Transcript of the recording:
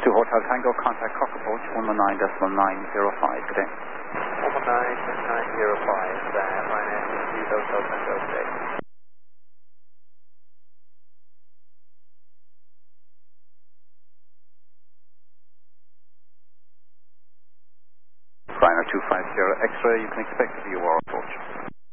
To Hotel Tango, contact Cock approach 119.905. Good day. 119.905, Ryanair Hotel Tango, good day. Ryanair 250 X-ray, you can expect to be your approach.